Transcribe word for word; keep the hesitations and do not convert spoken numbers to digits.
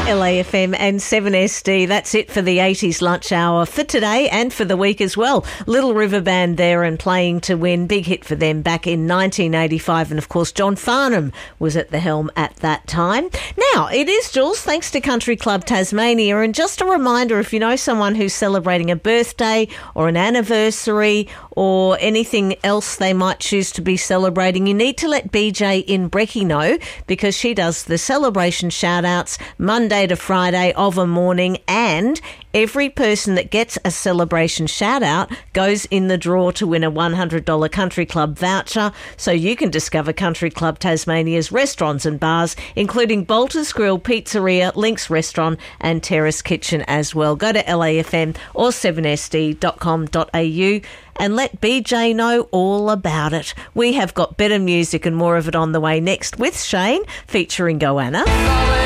L A F M and seven S D. That's it for the eighties lunch hour for today and for the week as well. Little River Band there and Playing to Win. Big hit for them back in nineteen eighty-five. And of course, John Farnham was at the helm at that time. Now, it is Jules, thanks to Country Club Tasmania. And just a reminder, if you know someone who's celebrating a birthday or an anniversary or anything else they might choose to be celebrating, you need to let B J in Brecky know, because she does the celebration shout-outs Monday to Friday of a morning, and every person that gets a celebration shout-out goes in the draw to win a one hundred dollars Country Club voucher, so you can discover Country Club Tasmania's restaurants and bars, including Bolter's Grill, Pizzeria, Link's Restaurant and Terrace Kitchen as well. Go to L A F M or seven S D dot com dot A U and let B J know all about it. We have got better music and more of it on the way next with Shane featuring Goanna.